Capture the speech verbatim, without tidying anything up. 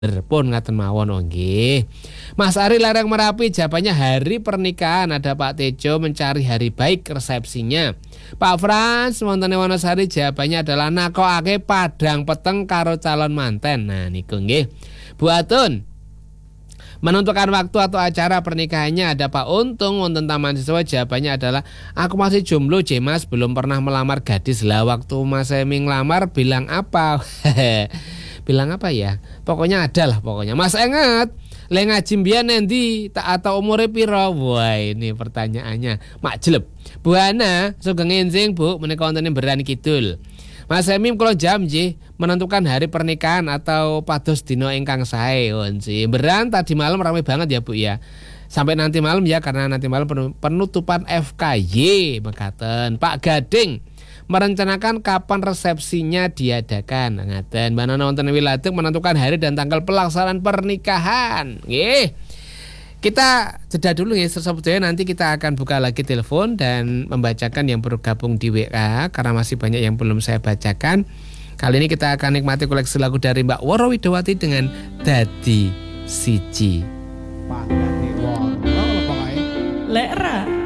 Pun ngaten mawon nggih. Mas Ari Lereng Merapi jawabannya hari pernikahan. Ada Pak Tejo mencari hari baik resepsinya. Pak Frans wonten Wonosari jawabannya adalah nakokake padang peteng karo calon manten. Nah niku nggih. Bu Atun menentukan waktu atau acara pernikahannya. Ada Pak Untung wonten Taman Siswa jawabannya adalah aku masih jomblo J Mas, belum pernah melamar gadis. Lah waktu Mas Emi ngelamar bilang apa? Bilang apa ya? Pokoknya ada lah pokoknya. Mas ingat, le ngaji mbiyen endi tak atau umure pira? Wah, ini pertanyaannya. Mak jeleb. Bu Hana, sugeng enjing Bu, menika wonten Berani Kidul. Mas Emim kula jam nggih menentukan hari pernikahan atau pados dina ingkang sae. Oh nggih. Beran tadi malam ramai banget ya Bu ya. Sampai nanti malam ya, karena nanti malam penutupan F K Y mekaten. Pak Gading merencanakan kapan resepsinya diadakan. Ngaten, Mbak Nana wonten Wiladeg menentukan hari dan tanggal pelaksanaan pernikahan. Nggih. Kita jeda dulu ya Sobat Jaya, nanti kita akan buka lagi telepon dan membacakan yang bergabung di W A karena masih banyak yang belum saya bacakan. Kali ini kita akan nikmati koleksi lagu dari Mbak Woro Widowati dengan Dadi Siji. Pak Dadi Woro lho pokoke. Lek ra